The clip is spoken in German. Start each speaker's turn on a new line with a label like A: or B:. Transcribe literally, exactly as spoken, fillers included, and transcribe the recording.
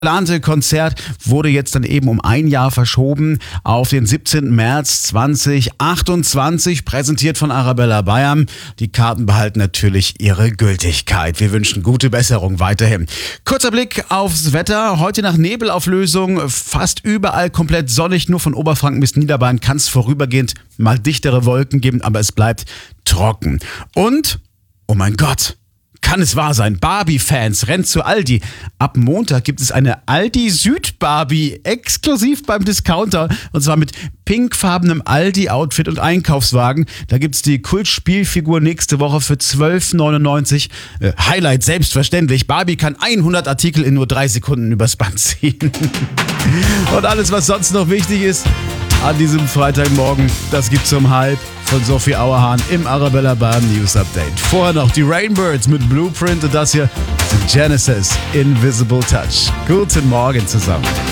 A: geplante Konzert wurde jetzt dann eben um ein Jahr verschoben auf den siebzehnten März zweitausendachtundzwanzig, präsentiert von Arabella Bayern. Die Karten behalten natürlich ihre Gültigkeit. Wir wünschen gute Besserung weiterhin. Kurzer Blick aufs Wetter. Heute nach Nebelauflösung fast überall komplett sonnig. Nur von Oberfranken bis Niederbayern kann es vorübergehend mal dichtere Wolken geben, aber es bleibt trocken. Und, oh mein Gott, kann es wahr sein? Barbie-Fans, rennt zu Aldi. Ab Montag gibt es eine Aldi-Süd-Barbie exklusiv beim Discounter. Und zwar mit pinkfarbenem Aldi-Outfit und Einkaufswagen. Da gibt es die Kultspielfigur nächste Woche für zwölf neunundneunzig. Äh, Highlight selbstverständlich. Barbie kann hundert Artikel in nur drei Sekunden übers Band ziehen. Und alles, was sonst noch wichtig ist an diesem Freitagmorgen, das gibt's um halb von Sophie Auerhahn im Arabella Bayern News Update. Vorher noch die Rainbirds mit Blueprint und das hier sind Genesis Invisible Touch. Guten Morgen zusammen.